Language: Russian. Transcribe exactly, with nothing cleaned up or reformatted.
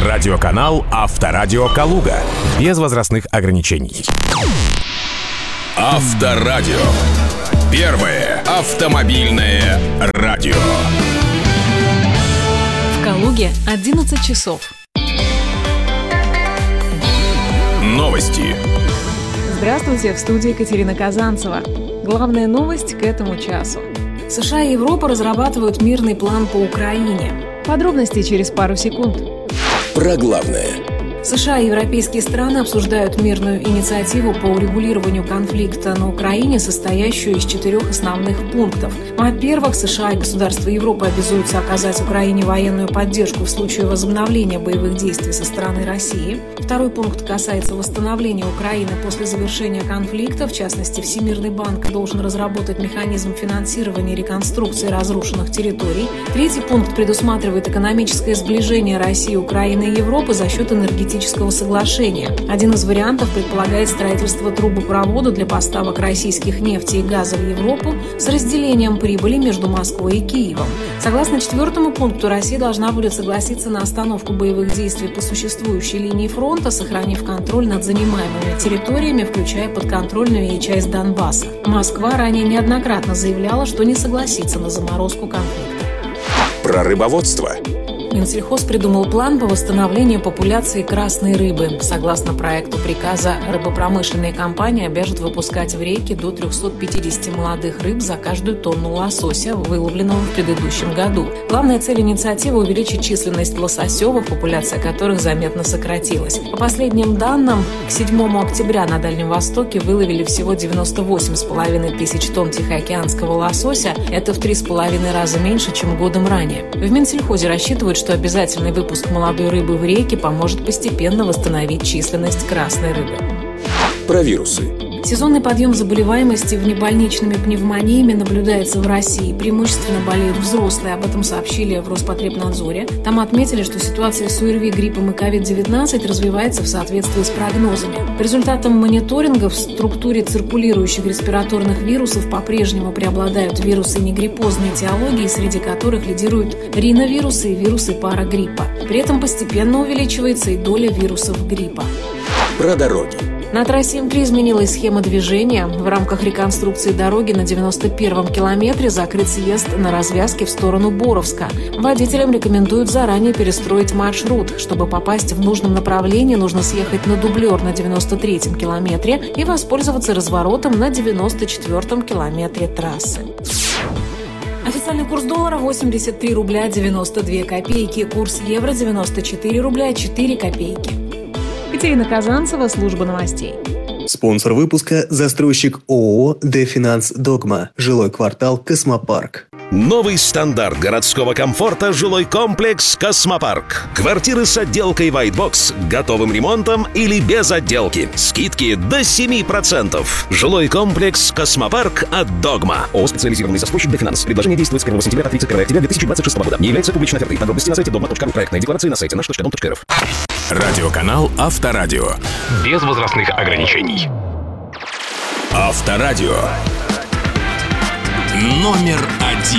Радиоканал Авторадио Калуга. Без возрастных ограничений. Авторадио. Первое автомобильное радио. В Калуге одиннадцать часов. Новости. Здравствуйте, в студии Екатерина Казанцева. Главная новость к этому часу. США и Европа разрабатывают мирный план по Украине. Подробности через пару секунд. Про главное. США и европейские страны обсуждают мирную инициативу по урегулированию конфликта на Украине, состоящую из четырех основных пунктов. Во-первых, США и государства Европы обязуются оказать Украине военную поддержку в случае возобновления боевых действий со стороны России. Второй пункт касается восстановления Украины после завершения конфликта. В частности, Всемирный банк должен разработать механизм финансирования и реконструкции разрушенных территорий. Третий пункт предусматривает экономическое сближение России, Украины и Европы за счет энергетического соглашения. Один из вариантов предполагает строительство трубопровода для поставок российских нефти и газа в Европу с разделением прибыли между Москвой и Киевом. Согласно четвертому пункту, Россия должна будет согласиться на остановку боевых действий по существующей линии фронта, сохранив контроль над занимаемыми территориями, включая подконтрольную ей часть Донбасса. Москва ранее неоднократно заявляла, что не согласится на заморозку конфликта. Про рыбоводство. Минсельхоз придумал план по восстановлению популяции красной рыбы. Согласно проекту приказа, рыбопромышленные компании обяжут выпускать в реки до триста пятьдесят молодых рыб за каждую тонну лосося, выловленного в предыдущем году. Главная цель инициативы – увеличить численность лососевых, популяция которых заметно сократилась. По последним данным, к седьмому октября на Дальнем Востоке выловили всего девяносто восемь с половиной тысяч тонн тихоокеанского лосося. Это в три с половиной раза меньше, чем годом ранее. В Минсельхозе рассчитывают, что обязательный выпуск молодой рыбы в реки поможет постепенно восстановить численность красной рыбы. Про вирусы. Сезонный подъем заболеваемости внебольничными пневмониями наблюдается в России. Преимущественно болеют взрослые, об этом сообщили в Роспотребнадзоре. Там отметили, что ситуация с ОРВИ, гриппом и ковид девятнадцать развивается в соответствии с прогнозами. По результатам мониторинга в структуре циркулирующих респираторных вирусов по-прежнему преобладают вирусы негриппозной этиологии, среди которых лидируют риновирусы и вирусы парагриппа. При этом постепенно увеличивается и доля вирусов гриппа. Про дороги. На трассе М три изменилась схема движения. В рамках реконструкции дороги на девяносто первом километре закрыт съезд на развязке в сторону Боровска. Водителям рекомендуют заранее перестроить маршрут. Чтобы попасть в нужном направлении, нужно съехать на дублер на девяносто третьем километре и воспользоваться разворотом на девяносто четвертом километре трассы. Официальный курс доллара восемьдесят три рубля девяносто две копейки, курс евро девяносто четыре рубля четыре копейки. Екатерина Казанцева, служба новостей. Спонсор выпуска – застройщик ООО «Дефинанс Догма», жилой квартал «Космопарк». Новый стандарт городского комфорта – жилой комплекс «Космопарк». Квартиры с отделкой White Box, готовым ремонтом или без отделки. Скидки до семь процентов. Жилой комплекс «Космопарк» от «Догма». ООО «Специализированный застройщик Дефинанс». Предложение действует с первого сентября по тридцать первого октября две тысячи двадцать шестого года. Не является публичной офертой. Подробности на сайте догма точка ру. Проектная декларация на сайте наш точка дом точка эр эф. Радиоканал Авторадио. Без возрастных ограничений. Авторадио. Номер один.